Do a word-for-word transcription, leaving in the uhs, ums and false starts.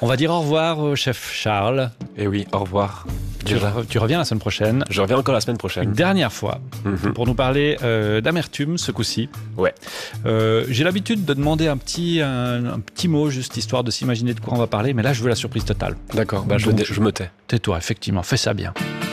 On va dire au revoir au chef Charles. Et oui, au revoir. Tu, re- tu reviens la semaine prochaine. Je reviens encore la semaine prochaine. Une dernière fois, Mhm. pour nous parler euh, d'amertume ce coup-ci. Ouais. Euh, j'ai l'habitude de demander un petit, un, un petit mot, juste histoire de s'imaginer de quoi on va parler, mais là je veux la surprise totale. D'accord, bah, je, Donc, je me tais. Tais-toi, effectivement, fais ça bien.